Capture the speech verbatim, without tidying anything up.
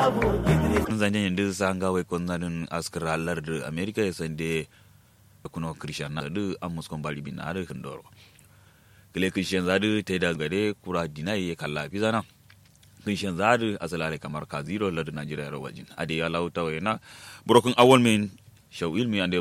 zanje ndu sanga we konnanin askara lardu America e sande kuno Christian na du amus kon bali binare ndoro kile Christian zadu te da gade kura dinai kala fizana Christian zadu asalare kamar ka zero lardu Nigeria rawajin ade ya lauta wena brokun awol men shaw ilmi ande